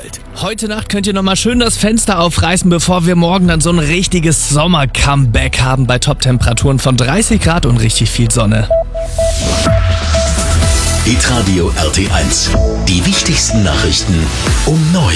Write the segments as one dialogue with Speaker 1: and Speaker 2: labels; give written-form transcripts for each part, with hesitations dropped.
Speaker 1: Bielefeld.
Speaker 2: Heute Nacht könnt ihr nochmal schön das Fenster aufreißen, bevor wir morgen dann so ein richtiges Sommer-Comeback haben bei Top-Temperaturen von 30 Grad und richtig viel Sonne.
Speaker 1: Hitradio RT1. Die wichtigsten Nachrichten um 9.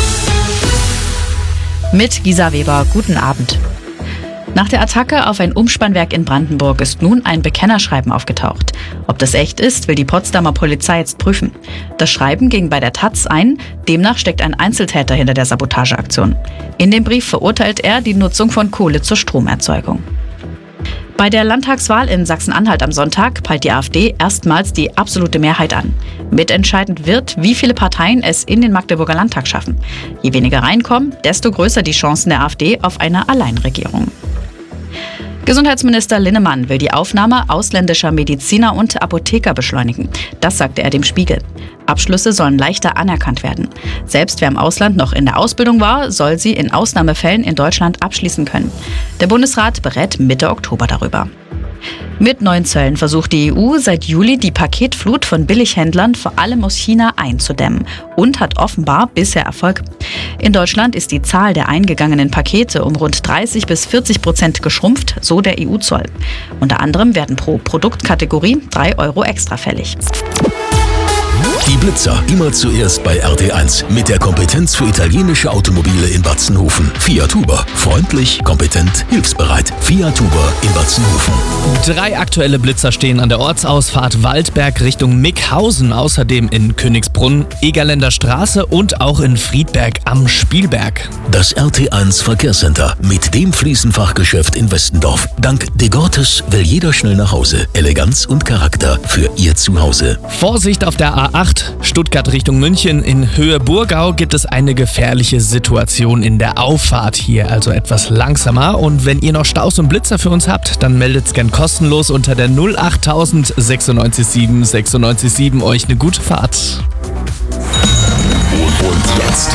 Speaker 3: Mit Gisa Weber, guten Abend. Nach der Attacke auf ein Umspannwerk in Brandenburg ist nun ein Bekennerschreiben aufgetaucht. Ob das echt ist, will die Potsdamer Polizei jetzt prüfen. Das Schreiben ging bei der taz ein, demnach steckt ein Einzeltäter hinter der Sabotageaktion. In dem Brief verurteilt er die Nutzung von Kohle zur Stromerzeugung. Bei der Landtagswahl in Sachsen-Anhalt am Sonntag peilt die AfD erstmals die absolute Mehrheit an. Mitentscheidend wird, wie viele Parteien es in den Magdeburger Landtag schaffen. Je weniger reinkommen, desto größer die Chancen der AfD auf eine Alleinregierung. Gesundheitsminister Linnemann will die Aufnahme ausländischer Mediziner und Apotheker beschleunigen. Das sagte er dem Spiegel. Abschlüsse sollen leichter anerkannt werden. Selbst wer im Ausland noch in der Ausbildung war, soll sie in Ausnahmefällen in Deutschland abschließen können. Der Bundesrat berät Mitte Oktober darüber. Mit neuen Zöllen versucht die EU seit Juli die Paketflut von Billighändlern vor allem aus China einzudämmen und hat offenbar bisher Erfolg. In Deutschland ist die Zahl der eingegangenen Pakete um rund 30-40% geschrumpft, so der EU-Zoll. Unter anderem werden pro Produktkategorie 3 € extra fällig.
Speaker 1: Die Blitzer immer zuerst bei RT1 mit der Kompetenz für italienische Automobile in Batzenhofen. Fiat Huber. Freundlich, kompetent, hilfsbereit. Fiat Huber in Batzenhofen.
Speaker 2: 3 aktuelle Blitzer stehen an der Ortsausfahrt Waldberg Richtung Mickhausen, außerdem in Königsbrunn, Egerländer Straße und auch in Friedberg am Spielberg.
Speaker 1: Das RT1 Verkehrscenter mit dem Fliesenfachgeschäft in Westendorf. Dank De Gortes will jeder schnell nach Hause. Eleganz und Charakter für Ihr Zuhause.
Speaker 2: Vorsicht auf der A8, Stuttgart Richtung München. In Höhe Burgau gibt es eine gefährliche Situation in der Auffahrt hier, also etwas langsamer. Und wenn ihr noch Staus und Blitzer für uns habt, dann meldet's gern kostenlos unter der 08000 967 967. Euch eine gute Fahrt.
Speaker 1: Und jetzt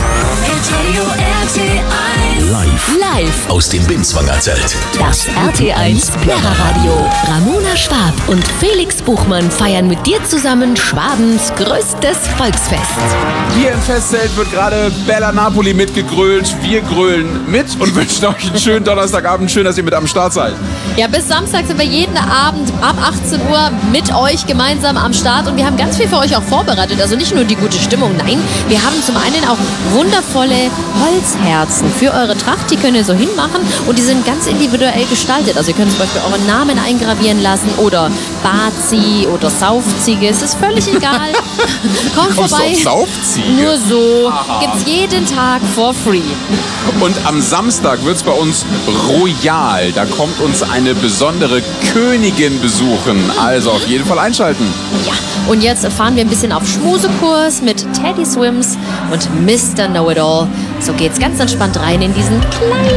Speaker 1: live aus dem Binswanger Zelt.
Speaker 4: Das RT1 Plärreradio. Ramona Schwab und Felix Buchmann feiern mit dir zusammen Schwabens größtes Volksfest.
Speaker 5: Hier im Festzelt wird gerade Bella Napoli mitgegrölt. Wir grölen mit und wünschen euch einen schönen Donnerstagabend. Schön, dass ihr mit am Start seid.
Speaker 6: Ja, bis Samstag sind wir jeden Abend ab 18 Uhr mit euch gemeinsam am Start und wir haben ganz viel für euch auch vorbereitet. Also nicht nur die gute Stimmung, nein, wir haben zum einen auch wundervolle Holzherzen für eure Tracht. Die könnt ihr so hinmachen und die sind ganz individuell gestaltet. Also ihr könnt zum Beispiel euren Namen eingravieren lassen oder Bazi oder Saufziege. Es ist völlig egal. Kommt vorbei.
Speaker 5: Saufziege?
Speaker 6: Nur so. Gibt's jeden Tag for free.
Speaker 5: Und am Samstag wird's bei uns royal. Da kommt uns eine besondere Königin besuchen. Also auf jeden Fall einschalten.
Speaker 6: Ja, und jetzt fahren wir ein bisschen auf Schmusekurs mit Teddy Swims und Mr. Know-It-All. So geht's ganz entspannt rein in diesen kleinen